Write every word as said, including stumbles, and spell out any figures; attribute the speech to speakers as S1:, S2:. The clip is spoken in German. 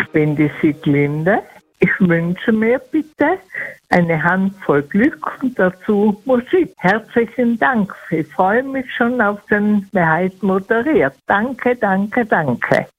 S1: Ich bin die Sieglinde. Ich wünsche mir bitte eine Handvoll Glück und dazu Musik. Herzlichen Dank. Ich freue mich schon auf den, wer heute moderiert. Danke, danke, danke.